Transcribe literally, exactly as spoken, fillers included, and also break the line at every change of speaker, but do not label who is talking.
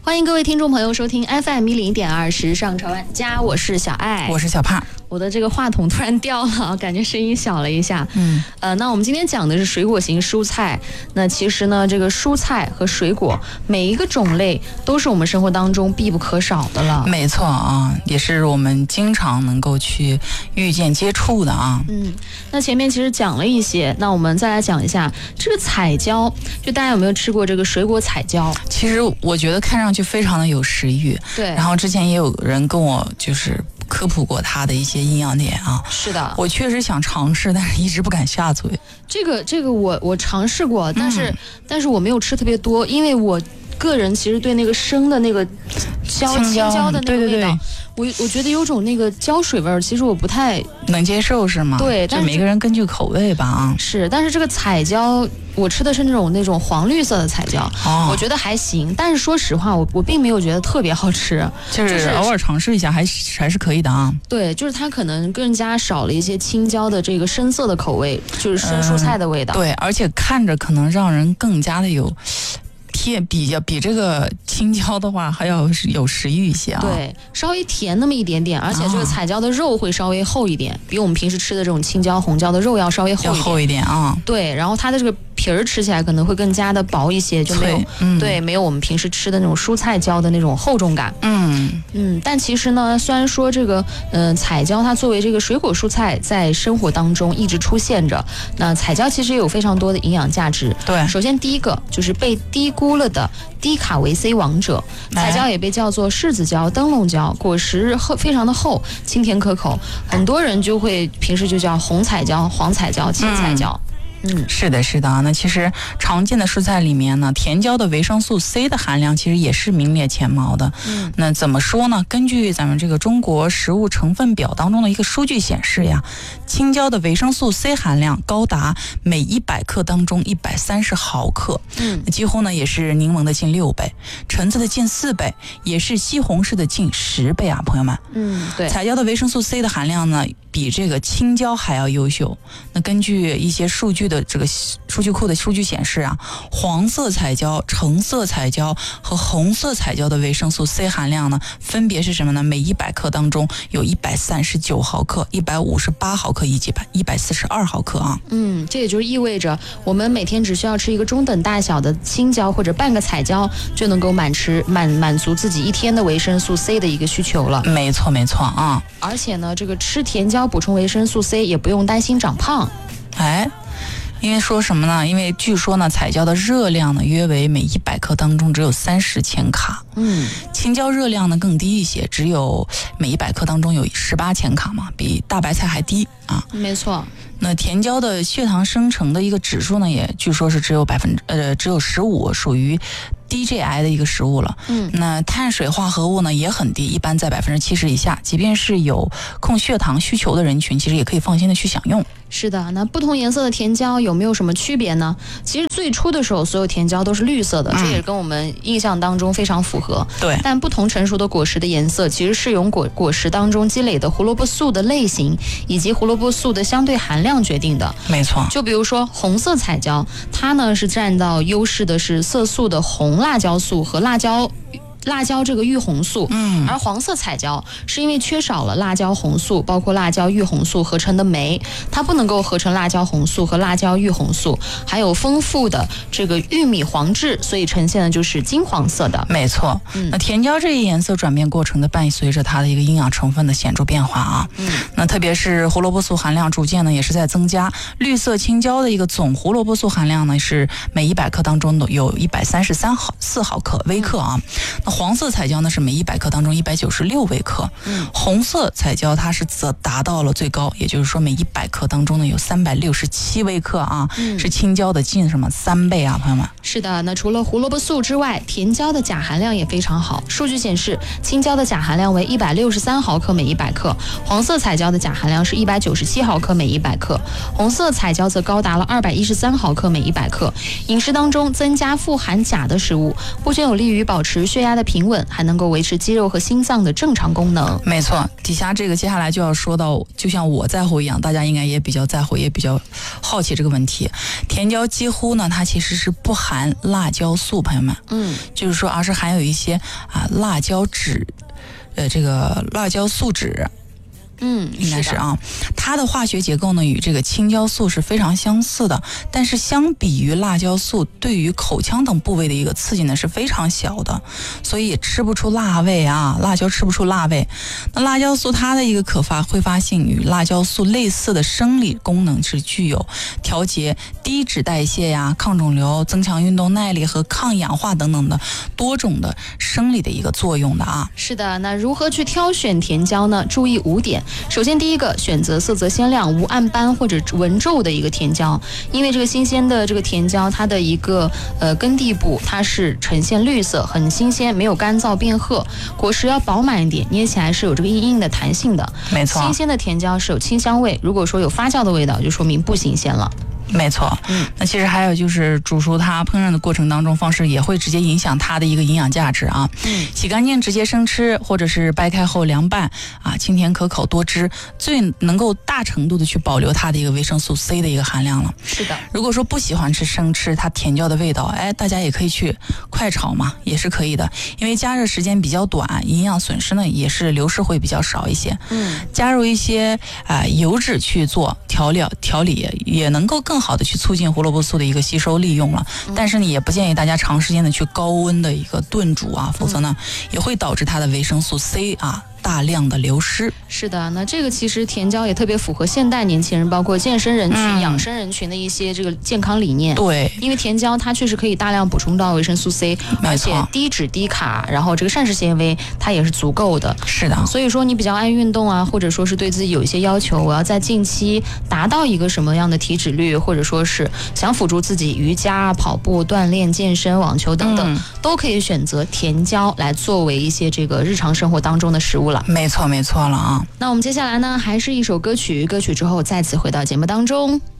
欢迎各位听众朋友收听 F M 一零点二时尚潮玩家，我是小爱，
我是小帕。
我的这个话筒突然掉了，感觉声音小了一下。嗯，呃，那我们今天讲的是水果型蔬菜。那其实呢，这个蔬菜和水果每一个种类都是我们生活当中必不可少的了。
没错啊，也是我们经常能够去遇见接触的啊。
嗯，那前面其实讲了一些，那我们再来讲一下这个彩椒。就大家有没有吃过这个水果彩椒？
其实我觉得看上去非常的有食欲。
对。
然后之前也有人跟我就是科普过它的一些营养点啊。
是的，
我确实想尝试，但是一直不敢下嘴。
这个这个我我尝试过，但是、嗯、但是我没有吃特别多，因为我个人其实对那个生的那个椒青椒的那个味道，对对对，我我觉得有种那个椒水味儿，其实我不太
能接受，是吗？
对，但是
每个人根据口味吧啊。
是，但是这个彩椒，我吃的是那种那种黄绿色的彩椒，哦、我觉得还行。但是说实话，我我并没有觉得特别好吃，
就是偶尔尝试一下还是还是可以的啊。
对，就是它可能更加少了一些青椒的这个深色的口味，就是生蔬菜的味道。
嗯、对，而且看着可能让人更加的有。甜比较比这个青椒的话还要有食欲一些啊，
对，稍微甜那么一点点，而且这个彩椒的肉会稍微厚一点，啊、比我们平时吃的这种青椒、红椒的肉要稍微厚一点，
要厚一点啊。
对，然后它的这个皮儿吃起来可能会更加的薄一些，就没有、嗯、对没有我们平时吃的那种蔬菜椒的那种厚重感。
嗯
嗯，但其实呢，虽然说这个嗯、呃、彩椒它作为这个水果蔬菜在生活当中一直出现着，那彩椒其实也有非常多的营养价值。
对，
首先第一个就是被低估了的低卡维 C 王者，彩椒也被叫做柿子椒、灯笼椒，果实厚非常的厚，清甜可口，很多人就会平时就叫红彩椒、黄彩椒、青彩椒。嗯
嗯，是的，是的啊。那其实常见的蔬菜里面呢，甜椒的维生素 C 的含量其实也是名列前茅的。嗯，那怎么说呢？根据咱们这个中国食物成分表当中的一个数据显示呀，青椒的维生素 C 含量高达每一百克当中一百三十毫克，嗯，几乎呢也是柠檬的近六倍，橙子的近四倍，也是西红柿的近十倍啊，朋友们。
嗯，对。
彩椒的维生素 C 的含量呢，比这个青椒还要优秀。那根据一些数据的这个数据库的数据显示啊，黄色彩椒、橙色彩椒和红色彩椒的维生素 C 含量呢，分别是什么呢？每一百克当中有一百三十九毫克、一百五十八毫克以及一百四十二毫克啊。
嗯，这也就意味着我们每天只需要吃一个中等大小的青椒或者半个彩椒，就能够满吃满满足自己一天的维生素 C 的一个需求了。
没错，没错啊。
而且呢，这个吃甜椒补充维生素 C 也不用担心长胖。
哎。因为说什么呢？因为据说呢，彩椒的热量呢约为每一百克当中只有三十千卡，嗯，青椒热量呢更低一些，只有每一百克当中有十八千卡嘛，比大白菜还低啊。
没错。
那甜椒的血糖生成的一个指数呢，也据说是只有百分之呃只有十五，属于低 G I 的一个食物了。嗯，那碳水化合物呢也很低，一般在百分之七十以下。即便是有控血糖需求的人群，其实也可以放心的去享用。
是的，那不同颜色的甜椒有没有什么区别呢？其实最初的时候，所有甜椒都是绿色的，这也跟我们印象当中非常符合。对、嗯，但不同成熟的果实的颜色，其实是由果果实当中积累的胡萝卜素的类型以及胡萝卜素的相对含量决定的。
没错，
就比如说红色彩椒，它呢是占到优势的是色素的红辣椒素和辣椒。辣椒这个玉红素，嗯，而黄色彩椒是因为缺少了辣椒红素，包括辣椒玉红素合成的酶，它不能够合成辣椒红素和辣椒玉红素，还有丰富的这个玉米黄质，所以呈现的就是金黄色的。
没错，嗯，那甜椒这一颜色转变过程的伴随着它的一个营养成分的显著变化啊，嗯，那特别是胡萝卜素含量逐渐呢也是在增加，绿色青椒的一个总胡萝卜素含量呢是每一百克当中有一百三十三毫四毫克微克啊，那黄色彩椒呢是每一百克当中一百九十六微克，嗯，红色彩椒它是则达到了最高，也就是说每一百克当中呢有三百六十七微克啊，嗯，是青椒的近什么三倍啊，朋友们。
是的，那除了胡萝卜素之外，甜椒的钾含量也非常好。数据显示，青椒的钾含量为一百六十三毫克每一百克，黄色彩椒的钾含量是一百九十七毫克每一百克，红色彩椒则高达了二百一十三毫克每一百克。饮食当中增加富含钾的食物，不仅有利于保持血压的的平稳，还能够维持肌肉和心脏的正常功能。
没错，底下这个接下来就要说到，就像我在乎一样，大家应该也比较在乎，也比较好奇这个问题。甜椒几乎呢，它其实是不含辣椒素，朋友们，
嗯，
就是说，而是含有一些啊辣椒脂，呃，这个辣椒素脂。
嗯，
应该是啊，它的化学结构呢与这个青椒素是非常相似的，但是相比于辣椒素，对于口腔等部位的一个刺激呢是非常小的，所以也吃不出辣味啊，辣椒吃不出辣味。那辣椒素它的一个可发挥发性与辣椒素类似的生理功能是具有调节低脂代谢呀、抗肿瘤、增强运动耐力和抗氧化等等的多种的生理的一个作用的啊。
是的，那如何去挑选甜椒呢？注意五点。首先，第一个，选择色泽鲜亮、无暗斑或者纹皱的一个甜椒，因为这个新鲜的这个甜椒，它的一个呃根蒂部它是呈现绿色，很新鲜，没有干燥变褐，果实要饱满一点，捏起来是有这个硬硬的弹性的。
没错，
新鲜的甜椒是有清香味，如果说有发酵的味道，就说明不新鲜了。
没错，嗯，那其实还有就是煮熟它烹饪的过程当中，方式也会直接影响它的一个营养价值啊。嗯，洗干净直接生吃，或者是掰开后凉拌啊，清甜可口多汁，最能够大程度的去保留它的一个维生素 C 的一个含量了。
是的，
如果说不喜欢吃生吃它甜椒的味道，哎，大家也可以去快炒嘛，也是可以的，因为加热时间比较短，营养损失呢也是流失会比较少一些。嗯，加入一些啊、呃、油脂去做调料调理，也能够更好的去促进胡萝卜素的一个吸收利用了，但是呢，也不建议大家长时间的去高温的一个炖煮啊，否则呢，也会导致它的维生素 C 啊大量的流失。
是的，那这个其实甜椒也特别符合现代年轻人，包括健身人群、嗯、养生人群的一些这个健康理念。
对，
因为甜椒它确实可以大量补充到维生素 C， 而且低脂低卡，然后这个膳食纤维它也是足够的。
是的，
所以说你比较爱运动啊，或者说是对自己有一些要求，我要在近期达到一个什么样的体脂率，或者说是想辅助自己瑜伽、跑步、锻炼、健身、网球等等、嗯，都可以选择甜椒来作为一些这个日常生活当中的食物了。
没错，没错了啊。
那我们接下来呢，还是一首歌曲，歌曲之后再次回到节目当中。